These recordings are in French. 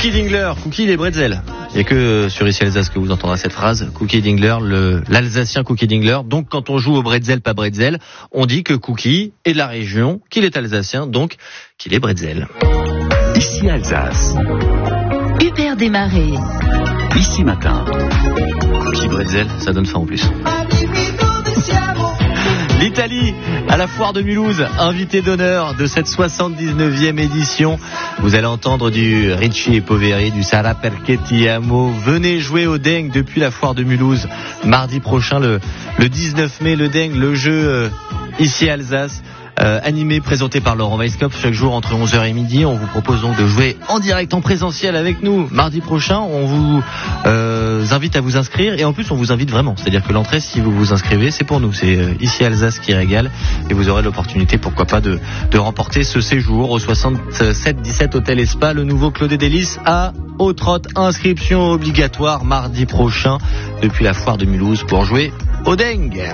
Cookie Dingler, Cookie les bretzels. Il n'y a que sur Ici Alsace que vous entendrez cette phrase. Cookie Dingler, l'Alsacien Cookie Dingler. Donc quand on joue au bretzel, pas bretzel, on dit que Cookie est de la région, qu'il est alsacien, donc qu'il est bretzel. Ici Alsace. Hubert Desmarais. Ici Matin. Cookie bretzel, ça donne faim en plus. L'Italie, à la foire de Mulhouse, invité d'honneur de cette 79e édition. Vous allez entendre du Ricci et Poveri, du Sarà perché ti amo. Venez jouer au Dengue depuis la foire de Mulhouse. Mardi prochain, le 19 mai, le Dengue, le jeu ici à Alsace. Animé, présenté par Laurent Weisskopf chaque jour entre 11h et midi. On vous propose donc de jouer en direct, en présentiel avec nous mardi prochain. On vous invite à vous inscrire et en plus on vous invite vraiment. C'est-à-dire que l'entrée, si vous vous inscrivez, c'est pour nous. C'est ici Alsace qui régale et vous aurez l'opportunité, pourquoi pas, de remporter ce séjour au 67-17 Hôtel et Spa, le nouveau Claude Délices à Autrot. Inscription obligatoire mardi prochain depuis la foire de Mulhouse pour jouer au Dengue.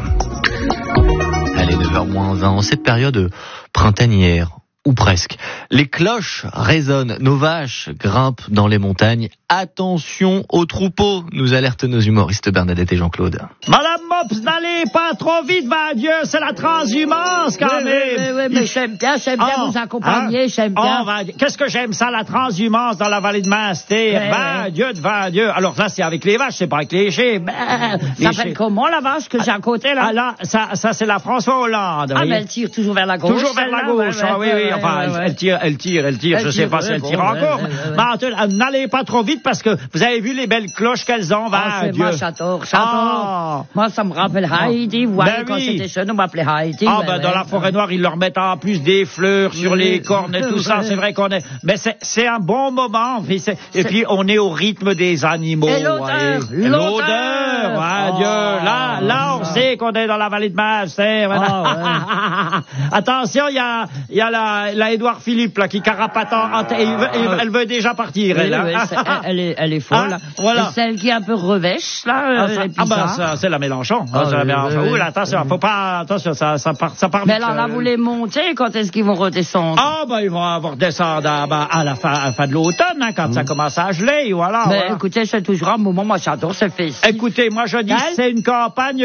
Allez, 9h-20, en cette période printanière, ou presque, les cloches résonnent, nos vaches grimpent dans les montagnes. Attention aux troupeaux, nous alertent nos humoristes Bernadette et Jean-Claude. Madame Mops, n'allez pas trop vite, va Dieu, c'est la transhumance quand même. Oui, mais j'aime bien vous accompagner, j'aime bien. Qu'est-ce que j'aime ça, la transhumance dans la vallée de Munster. Va Dieu. Alors là, c'est avec les vaches, c'est pas avec les chèvres. Ça s'appelle comment la vache que j'ai à côté là? Ah là, ça c'est la François Hollande. Ah, mais elle tire toujours vers la gauche. Toujours vers la gauche, oui. Enfin, elle tire, je sais pas si elle tire encore. Mais n'allez pas trop vite parce que vous avez vu les belles cloches qu'elles ont, va Dieu. Moi, j'adore. Moi, ça me rappelle Heidi. Vous voyez, quand j'étais jeune, on m'appelait Heidi. Dans la forêt noire, ils leur mettent en plus des fleurs sur les cornes et tout ça. C'est vrai qu'on est... Mais c'est un bon moment. Et puis, on est au rythme des animaux. Et l'odeur. Dieu. Là, on sait qu'on est dans la vallée de Munster. Attention, il y a la Édouard Philippe, là, qui carapate elle veut déjà partir, elle est folle. Voilà. Et celle qui est un peu revêche, là. Ça, c'est la Mélenchon. Attention, faut pas, attention, ça part mais alors là, vous les montez, quand est-ce qu'ils vont redescendre? Ils vont redescendre à la fin de l'automne, quand ça commence à geler, voilà. Mais écoutez, c'est toujours un moment, moi j'adore ce fils. Écoutez, moi je dis, c'est une campagne